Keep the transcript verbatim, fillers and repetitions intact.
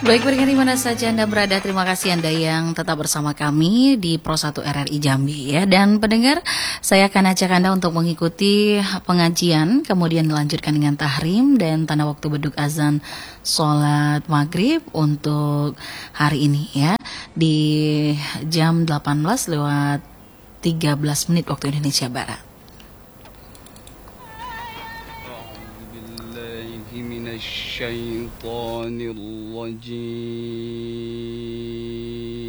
Baik, pendengar di mana saja Anda berada, terima kasih Anda yang tetap bersama kami di Pro satu R R I Jambi ya. Dan pendengar, saya akan ajak Anda untuk mengikuti pengajian, kemudian dilanjutkan dengan tahrim dan tanda waktu beduk azan sholat maghrib untuk hari ini ya. Di jam delapan belas lewat tiga belas menit waktu Indonesia Barat. من الشيطان الرجيم